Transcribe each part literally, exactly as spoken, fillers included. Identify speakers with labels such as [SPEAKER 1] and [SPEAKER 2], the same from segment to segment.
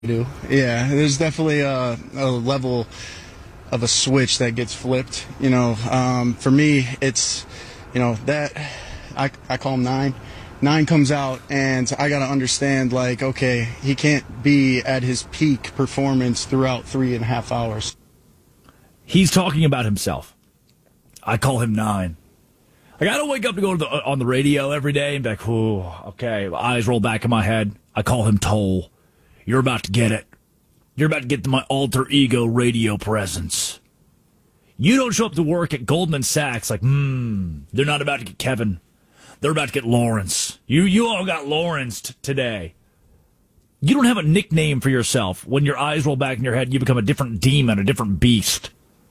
[SPEAKER 1] do. Yeah, there's definitely a, a level of a switch that gets flipped. You know, um, for me, it's, you know, that I, I call him nine. Nine comes out, and I got to understand, like, okay, he can't be at his peak performance throughout three and a half hours.
[SPEAKER 2] He's talking about himself. I call him nine. Like, I don't wake up to go to the, on the radio every day and be like, "Ooh, okay." Eyes roll back in my head. I call him Toll. You're about to get it. You're about to get my alter ego radio presence. You don't show up to work at Goldman Sachs like, hmm, they're not about to get Kevin. They're about to get Lawrence. You you all got Lawrence t- today. You don't have a nickname for yourself. When your eyes roll back in your head, you become a different demon, a different beast.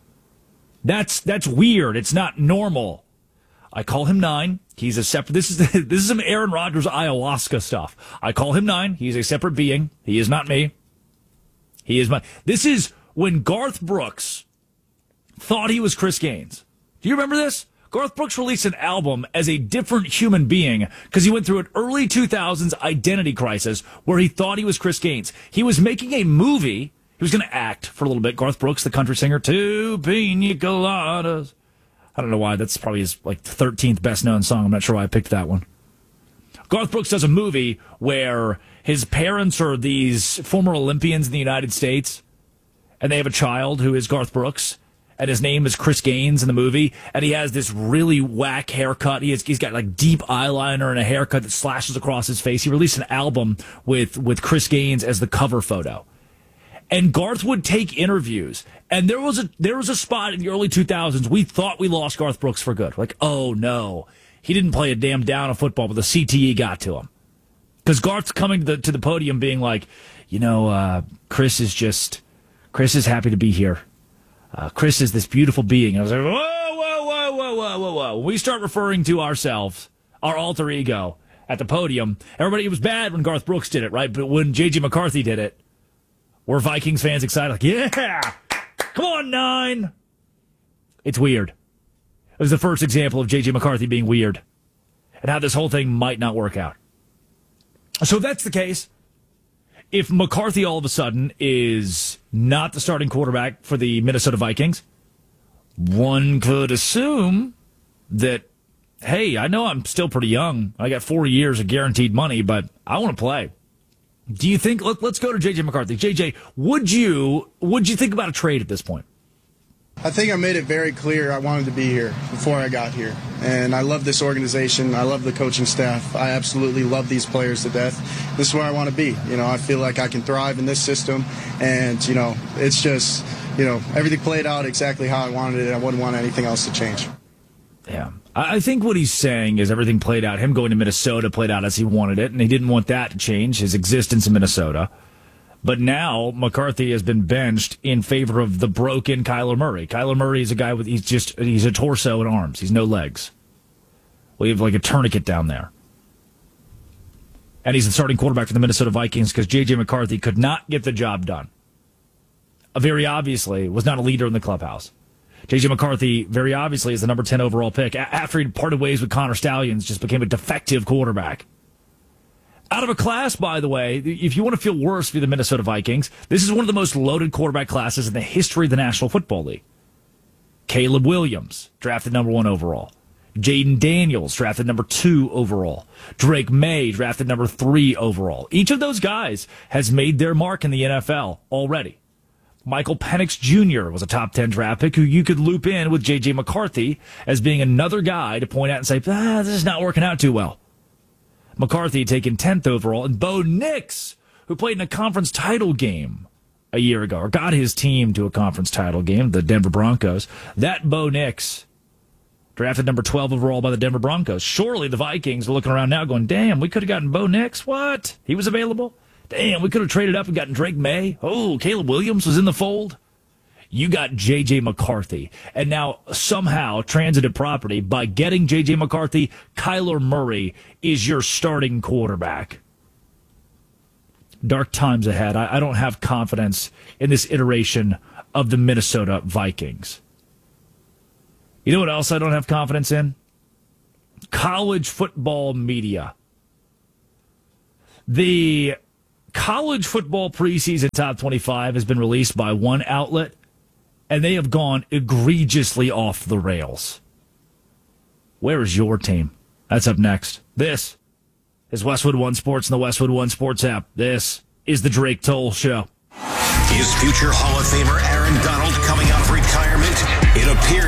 [SPEAKER 2] That's that's weird. It's not normal. I call him Nine. He's a separate. This is this is some Aaron Rodgers ayahuasca stuff. I call him Nine. He's a separate being. He is not me. He is my. This is when Garth Brooks thought he was Chris Gaines. Do you remember this? Garth Brooks released an album as a different human being because he went through an early two thousands identity crisis where he thought he was Chris Gaines. He was making a movie. He was going to act for a little bit. Garth Brooks, the country singer, two pina coladas. I don't know why. That's probably his like thirteenth best known song. I'm not sure why I picked that one. Garth Brooks does a movie where his parents are these former Olympians in the United States, and they have a child who is Garth Brooks, and his name is Chris Gaines in the movie, and he has this really whack haircut. He has, he's got like deep eyeliner and a haircut that slashes across his face. He released an album with, with Chris Gaines as the cover photo. And Garth would take interviews, and there was a there was a spot in the early two thousands we thought we lost Garth Brooks for good. Like, oh no, he didn't play a damn down of football, but the C T E got to him. Because Garth's coming to the to the podium, being like, you know, uh, Chris is just Chris is happy to be here. Uh, Chris is this beautiful being. I was like, whoa, whoa, whoa, whoa, whoa, whoa, whoa. When we start referring to ourselves, our alter ego, at the podium, everybody, it was bad when Garth Brooks did it, right? But when J J McCarthy did it, were Vikings fans excited? Like, yeah, come on, Nine. It's weird. It was the first example of J J McCarthy being weird and how this whole thing might not work out. So if that's the case, if McCarthy all of a sudden is not the starting quarterback for the Minnesota Vikings, one could assume that, hey, I know I'm still pretty young. I got four years of guaranteed money, but I want to play. Do you think, let, let's go to J J McCarthy. J J, would you would you think about a trade at this point?
[SPEAKER 1] I think I made it very clear I wanted to be here before I got here. And I love this organization. I love the coaching staff. I absolutely love these players to death. This is where I want to be. You know, I feel like I can thrive in this system. And, you know, it's just, you know, everything played out exactly how I wanted it. I wouldn't want anything else to change.
[SPEAKER 2] Yeah. I think what he's saying is everything played out. Him going to Minnesota played out as he wanted it, and he didn't want that to change his existence in Minnesota. But now McCarthy has been benched in favor of the broken Kyler Murray. Kyler Murray is a guy with, he's just, he's a torso and arms. He's no legs. We have like a tourniquet down there. And he's the starting quarterback for the Minnesota Vikings because J J McCarthy could not get the job done. Uh, very obviously was not a leader in the clubhouse. J J McCarthy, very obviously, is the number ten overall pick. A- after he parted ways with Connor Stallions, just became a defective quarterback. Out of a class, by the way, if you want to feel worse for the Minnesota Vikings, this is one of the most loaded quarterback classes in the history of the National Football League. Caleb Williams, drafted number one overall. Jaden Daniels, drafted number two overall. Drake May, drafted number three overall. Each of those guys has made their mark in the N F L already. Michael Penix Junior was a top ten draft pick who you could loop in with J J McCarthy as being another guy to point out and say, ah, this is not working out too well. McCarthy taken tenth overall, and Bo Nix, who played in a conference title game a year ago, or got his team to a conference title game, the Denver Broncos. That Bo Nix, drafted number twelve overall by the Denver Broncos. Surely the Vikings are looking around now going, damn, we could have gotten Bo Nix. What? He was available? Damn, we could have traded up and gotten Drake May. Oh, Caleb Williams was in the fold. You got J J McCarthy. And now somehow transitive property by getting J J McCarthy, Kyler Murray is your starting quarterback. Dark times ahead. I, I don't have confidence in this iteration of the Minnesota Vikings. You know what else I don't have confidence in? College football media. The college football preseason top twenty-five has been released by one outlet, and they have gone egregiously off the rails. Where is your team? That's up next. This is Westwood One Sports and the Westwood One Sports app. This is the Drake Toll Show.
[SPEAKER 3] Is future Hall of Famer Aaron Donald coming out of retirement? It appears